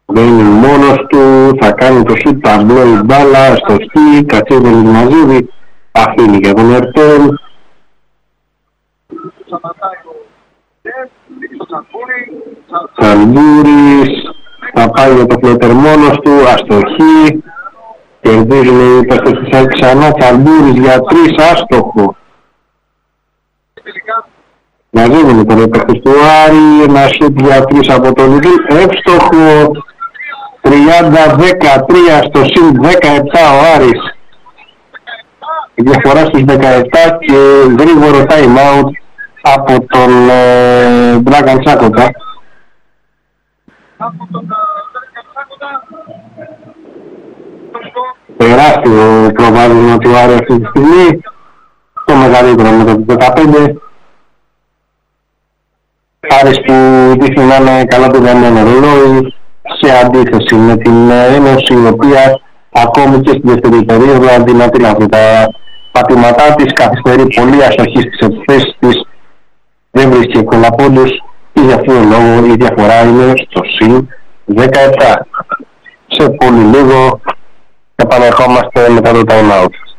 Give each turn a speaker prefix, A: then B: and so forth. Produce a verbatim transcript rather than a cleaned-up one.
A: Δεν είναι μόνος του, θα κάνει το σουτ, ταμπλό η μπάλα, στο χ, Κατσίδη Μαζούδη, αφήνει για τον Ερτέλ. Τσαλμπούρης, θα πάει για το φλότερ μόνος του, αστοχή. Κερδίζουν οι παίκτες ξανά, Τσαλμπούρης για τρεις, άστοχο. Μαζεύουν λοιπόν οι παίκτες του Άρη, ένα σουτ για τρεις από τον Λιδί, εύστοχο. τριάντα δεκατρία στο συν δεκαεπτά ο Άρης. Η διαφορά στους δεκαεπτά και γρήγορο time out από τον ε, Dragan Τσάκοτα. Τεράστιο προβάδισμα του Άρη αυτή τη στιγμή, το μεγαλύτερο με το δεκαπέντε. Άρης που δείχνει να είναι καλά το γραμμένο ρολόι, σε αντίθεση με την Ένωση, η οποία ακόμη και στη δεύτερη περίοδο αντί να τα πατήματά της, καθυστερεί πολύ αστοχή στις επιθέσεις της, δεν βρίσκει εύκολα πόντους και για αυτόν τον λόγο η διαφορά είναι στο συν δεκαεπτά. Σε πολύ λίγο επανερχόμαστε μετά το time out.